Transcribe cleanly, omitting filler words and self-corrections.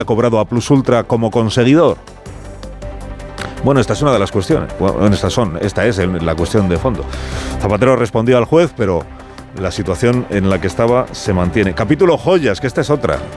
ha cobrado a Plus Ultra como conseguidor? Bueno, esta es una de las cuestiones. Bueno, esta es la cuestión de fondo. Zapatero respondió al juez, pero la situación en la que estaba se mantiene. Capítulo joyas, que esta es otra.